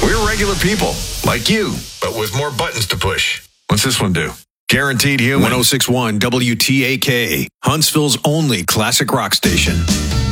We're regular people, like you, but with more buttons to push. What's this one do? Guaranteed Human. 1061 WTAK, Huntsville's only classic rock station.